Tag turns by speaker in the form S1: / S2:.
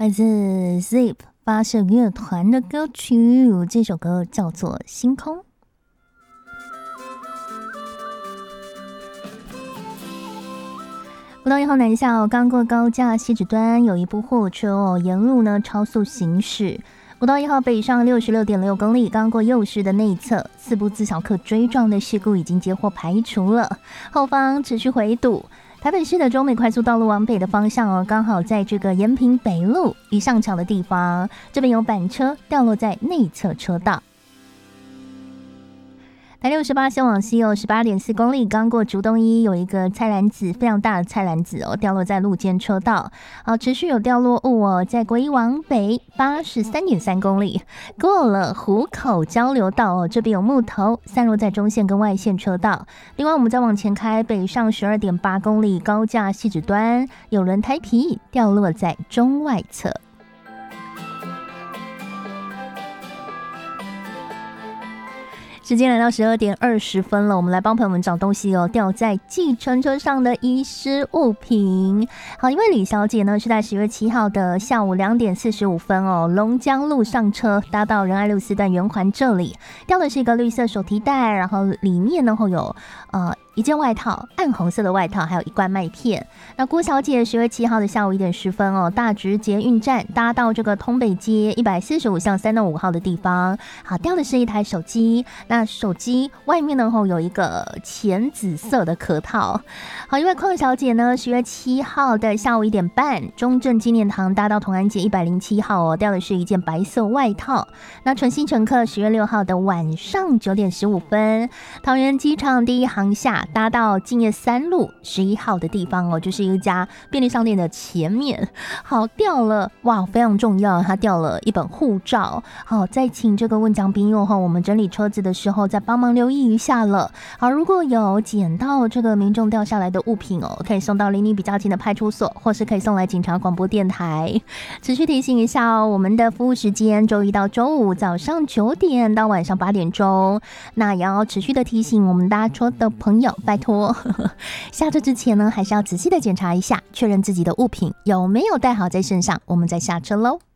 S1: 来自 Zip 发射乐团的歌曲，这首歌叫做《星空》。国道1号南下刚过高架西子端有一部货车沿路呢超速行驶。国道1号北上66.6公里，刚过右市的内侧，4部自小客追撞的事故已经接获排除了，后方持续回堵。台北市的中美快速道路往北的方向刚好在这个延平北路一上桥的地方，这边有板车掉落在内侧车道。台68线往西18.4公里，刚过竹东一有一个菜篮子，非常大的菜篮子掉落在路肩车道。好，持续有掉落物在国一往北83.3公里，过了湖口交流道这边有木头散落在中线跟外线车道。另外，我们再往前开，北上12.8公里，高架西子端有轮胎皮掉落在中外侧。时间来到12点20分了，我们来帮朋友们找东西掉在计程车上的遗失物品。好，因为李小姐呢是在10月7号的下午2点45分龙江路上车，搭到仁爱路4段圆环这里，掉的是一个绿色手提袋，然后里面呢有一件外套，暗红色的外套，还有一罐麦片。那郭小姐10月7号的下午1点10分大直捷运站搭到这个通北街145巷3到5号的地方，好，掉的是一台手机。那手机外面呢有一个浅紫色的壳套。好，因为邝小姐呢10月7号的下午1点半，中正纪念堂搭到同安街107号掉的是一件白色外套。那纯新乘客10月6号的晚上9点15分，桃园机场第一航厦搭到敬业3路11号的地方就是一家便利商店的前面，好，掉了，哇，非常重要，它掉了一本护照。好，再请这个问讲兵友我们整理车子的时候再帮忙留意一下了。好，如果有捡到这个民众掉下来的物品可以送到离你比较近的派出所，或是可以送来警察广播电台。持续提醒一下我们的服务时间周一到周五早上9点到晚上8点钟。那也要持续的提醒我们搭车的朋友，拜托下车之前呢还是要仔细的检查一下，确认自己的物品有没有带好在身上，我们再下车咯。